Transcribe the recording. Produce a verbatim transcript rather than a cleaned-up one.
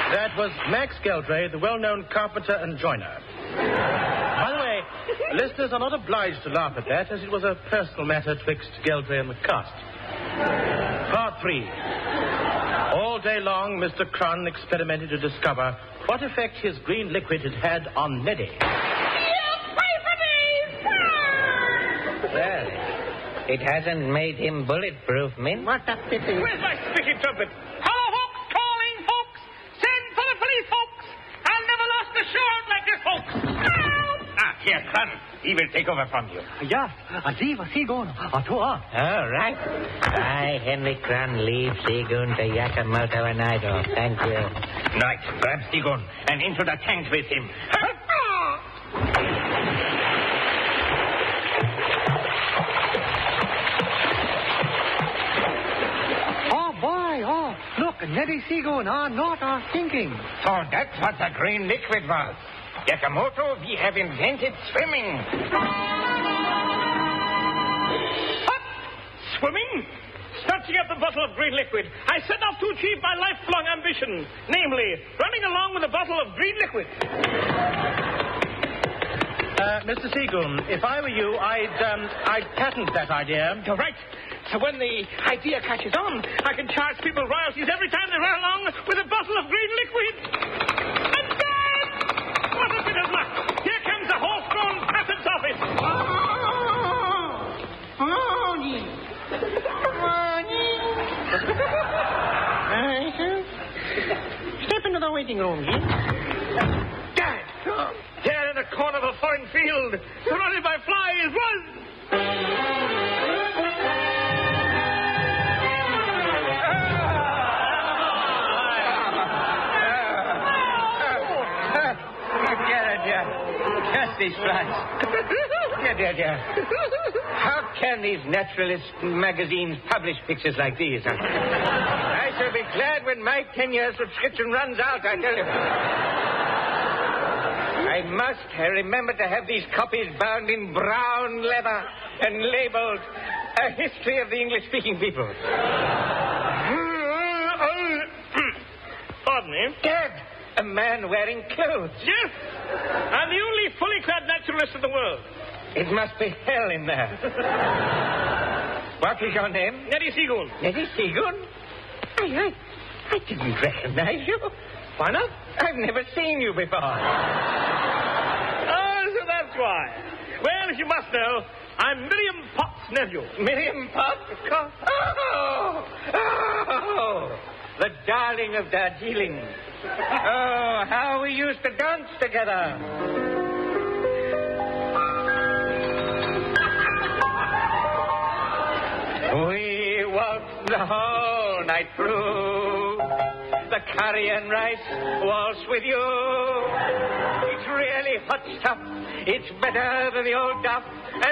That was Max Geldray, the well-known carpenter and joiner. By the way, listeners are not obliged to laugh at that, as it was a personal matter twixt Geldray and the cast. Part three. All day long, Mister Crun experimented to discover what effect his green liquid had had on Neddy. Well, it hasn't made him bulletproof, Min. What a pity. Where's my speaking trumpet? Hello, folks, calling, folks. Send for the police, folks. I've never lost a shot like this, folks. Ah, here, Crun. He will take over from you. Ja, Aziva Sigon, Atua. All right. I, Henry Crun, leave Segun to Yakamoto and Idol. Thank you. Right, grab Segun and into the tank with him. Oh, boy, oh, look, Neddy Segon are not our thinking. So that's what the green liquid was. Yakamoto, we have invented swimming. What? Swimming? Snatching up the bottle of green liquid, I set off to achieve my lifelong ambition, namely, running along with a bottle of green liquid. Uh, Mister Seagoon, if I were you, I'd, um, I'd patent that idea. You're right. So when the idea catches on, I can charge people royalties every time they run along with a bottle of green liquid. And then, what a bit of luck! Here comes the horse-drawn patents office. Step into the waiting room, Jim. Dad! There in the corner of a foreign field, surrounded by flies, was... Just these flies. Dear, dear, dear. How can these naturalist magazines publish pictures like these? Huh? I shall be glad when my ten-year subscription runs out, I tell you. I must uh, remember to have these copies bound in brown leather and labeled A History of the English-Speaking People. Pardon me? Dad, a man wearing clothes. Yes. I'm the only fully clad naturalist in the world. It must be hell in there. What is your name? Neddy Seagoon. Neddy Seagoon? I, I, I didn't recognize you. Why not? I've never seen you before. Oh, so that's why. Well, as you must know, I'm Miriam Potts' nephew. Miriam Potts? Of course. Oh! Oh! The darling of Darjeeling. Oh, how we used to dance together. We waltzed the whole night through. The curry and rice waltz with you. It's really hot stuff. It's better than the old duff.